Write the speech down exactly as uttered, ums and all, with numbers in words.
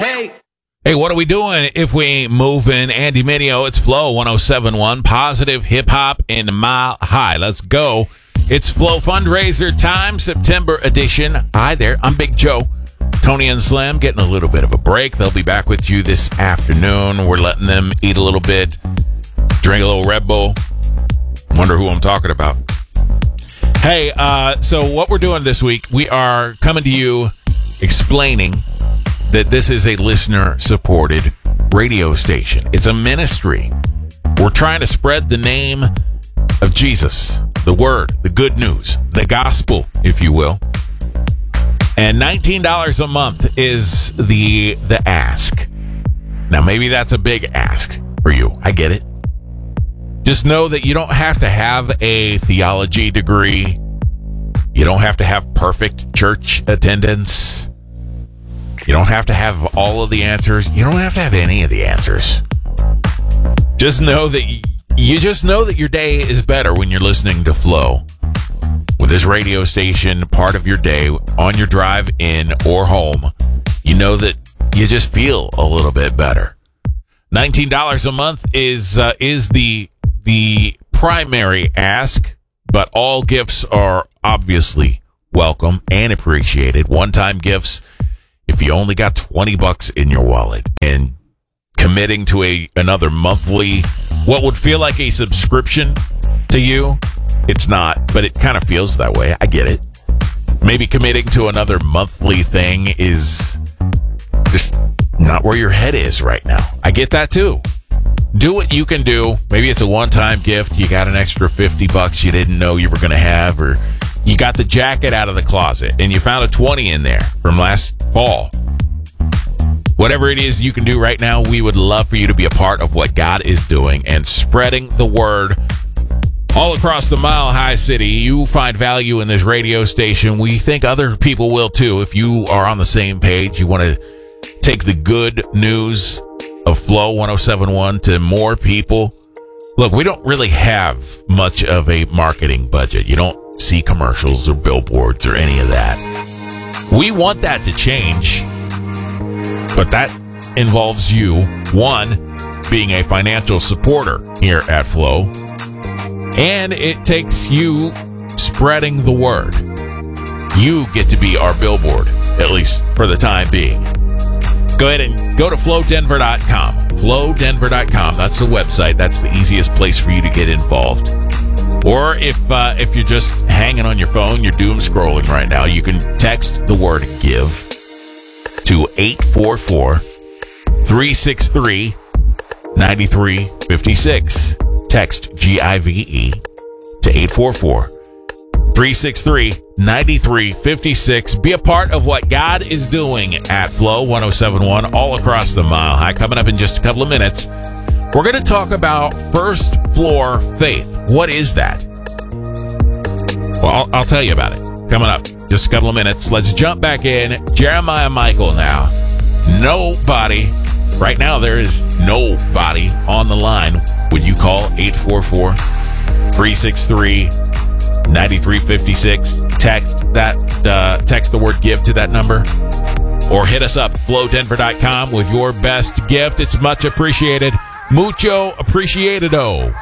Hey. Hey, what are we doing if we ain't moving? Andy Mineo, it's Flow one oh seven point one, positive hip-hop in Mile High. Let's go. It's Flow fundraiser time, September edition. Hi there, I'm Big Joe. Tony and Slim getting a little bit of a break. They'll be back with you this afternoon. We're letting them eat a little bit, drink a little Red Bull. Wonder who I'm talking about. Hey, uh, so what we're doing this week, we are coming to you explaining that this is a listener-supported radio station. It's a ministry. We're trying to spread the name of Jesus, the word, the good news, the gospel, if you will. And nineteen dollars a month is the the ask. Now, maybe that's a big ask for you. I get it. Just know that you don't have to have a theology degree. You don't have to have perfect church attendance. You don't have to have all of the answers. You don't have to have any of the answers. Just know that y- you just know that your day is better when you're listening to Flow. With this radio station, part of your day, on your drive in or home, you know that you just feel a little bit better. nineteen dollars a month is uh, is the the primary ask, but all gifts are obviously welcome and appreciated. One-time gifts, if you only got twenty bucks in your wallet, and committing to a another monthly, what would feel like a subscription to you, it's not, but it kind of feels that way. I get it. Maybe committing to another monthly thing is just not where your head is right now. I get that too. Do what you can do. Maybe it's a one-time gift. You got an extra fifty bucks you didn't know you were going to have, or you got the jacket out of the closet and you found a twenty in there from last fall. Whatever it is you can do right now, we would love for you to be a part of what God is doing and spreading the word all across the Mile High City. You find value in this radio station. We think other people will too. If you are on the same page, you want to take the good news of Flow one oh seven point one to more people. Look, we don't really have much of a marketing budget. You don't see commercials or billboards or any of that. We want that to change, but that involves you, one, being a financial supporter here at Flow, and it takes you spreading the word. You get to be our billboard, at least for the time being. Go ahead and go to flow denver dot com. flow denver dot com. That's the website. That's the easiest place for you to get involved. Or if uh, if you're just hanging on your phone, you're doom scrolling right now, you can text the word GIVE to eight four four, three six three, nine three five six. Text G I V E to eight four four, three six three, nine three five six. Be a part of what God is doing at Flow one oh seven point one all across the Mile High. Coming up in just a couple of minutes, we're going to talk about first floor faith. What is that? Well, I'll, I'll tell you about it. Coming up just a couple of minutes. Let's jump back in. Jeremiah Michael now. Nobody. Right now, there is nobody on the line. Would you call eight four four, three six three, nine three five six? Text that, uh, text the word GIVE to that number. Or hit us up, flow denver dot com, with your best gift. It's much appreciated. Mucho appreciado.